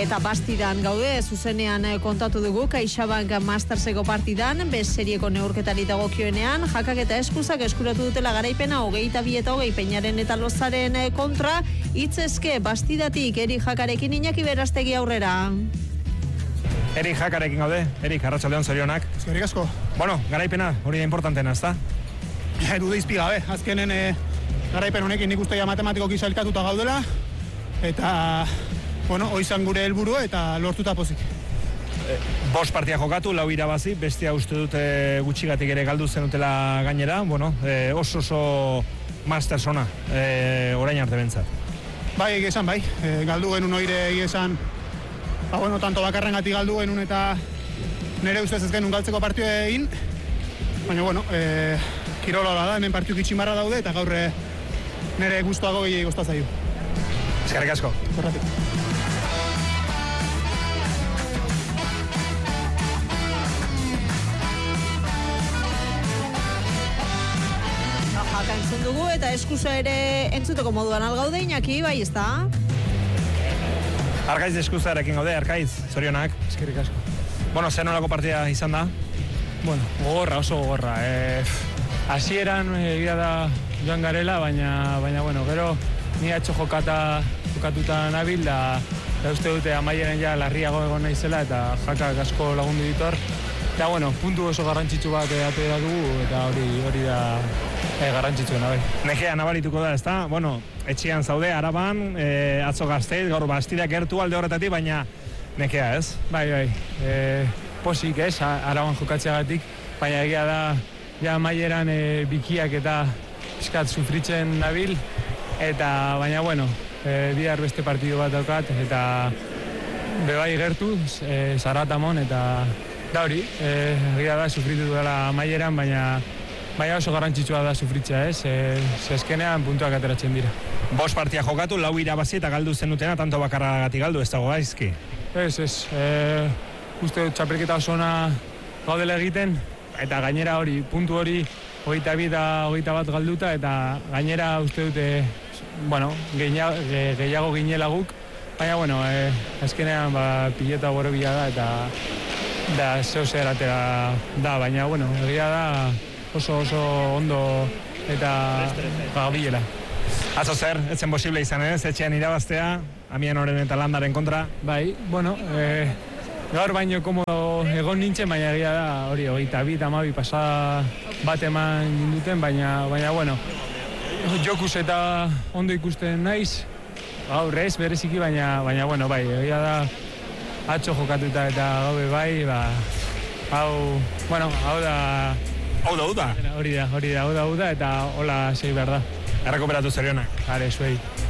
Eta Bastidan gaude, zuzenean kontatu dugu, CaixaBank Masterseko partidan, bez serieko neurketari dagokioenean, Jakak eta Eskuzak eskuratu dutela garaipena 22 eta 20 Peñaren eta Lozaren kontra, hitzeske Bastidatik Erik Jakarekin Iñaki Berastegi aurrera. Erik Jakarekin gaude, Erik, arratsaldeon zorionak. Eskerrik asko. Bueno, garaipena, hori da importantena, ezta? Dude izpi gabe, azkenen garaipen honekin nik uste matematikoki sailkatuta gaudela, eta, bueno, hoizan gure helburu eta lortuta pozik. 5 partia jokatu, 4 irabazi, bestia uste dute gutxigatik ere galdu zenutela gainera, bueno, oso Masters ona, orain arte bentzat. Bai, egizan, bai, galdu genuen oire egizan, bueno, tanto bakarrengatik galdu genuen eta nire ustez ez genuen galtzeko partio egin, baina, bueno, kirola da, hemen partiuk itximarra daude eta gaur nire guztuago gehiagik goztatzaiu. Eskerrik asko. Korratik. Jaka entzun dugu eta Eskusa ere entzuteko moduan algaude, Iñaki, bai, ez da? Arkaiz Eskuzarekin gaude, Arkaiz, zorionak. Eskerrik asko. Bueno, zer nolako partida izan da? Bueno, gogorra, oso gogorra. Hasieran egia da joan garela, baina bueno, gero ni atxo jokatuta nabil, da uste dute amaieren ja larriago egon naizela, eta Jakak asko lagundu ditor. Eta, bueno, puntu oso garrantzitsu bat atera dugu, eta hori da garrantzitsuena, bai. Nekea nabarituko da, ezta? Bueno, etxean zaude, Araban, atzo Gasteiz, gaur Bastidak gertu alde horretatik, baina nekea, ez? Bai, posik ez, Araban jokatzeagatik, baina egia da, ja maieran bikiak eta pizkat sufritzen nabil, eta baina, bueno, bihar beste partidu bat daukat, eta bebai gertu, Zaratamon, eta da hori, egia da, sufritu dela maieran, baina oso garrantzitsua da sufritzea, ez? Zezkenean puntuak ateratzen dira. 5 partia jokatu, 4 irabazi eta galdu zenutena, tanto bakarragatik galdu, ez dago gaizki? Ez, uste txapelketa oso ona gaudela egiten, eta gainera hori, puntu hori 22 eta 21 galduta, eta gainera uste dute, bueno, gehiago ginela guk, baina, bueno, azkenean pilota borobila da, eta zeo zer atera da, baina, bueno, egia da oso ondo eta gabilela. Atzo zer, etzen posible izan ez, etxean irabaztea, Amien Oren eta Landaren kontra? Bai, bueno, gaur baino komodo egon nintzen, baina egia da, hori, 22 eta 12 pasada bat eman ginduten, baina, bueno, jokuz eta ondo ikusten naiz, gaur ez, bereziki, baina, bueno, bai, egia da, atxo jokatuta eta gaube bai, hau da... Hau da? Hori da, hau da, eta hola sei behar da. Errekuperatu zorionak. Hare, zuei.